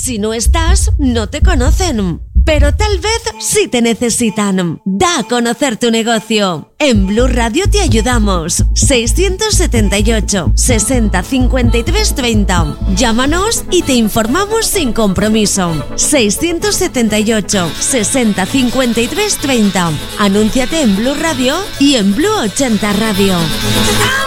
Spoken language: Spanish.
Si no estás, no te conocen. Pero tal vez sí te necesitan. Da a conocer tu negocio. En Blue Radio te ayudamos. 678 60 53 30. Llámanos y te informamos sin compromiso. 678 60 53 30. Anúnciate en Blue Radio y en Blue 80 Radio.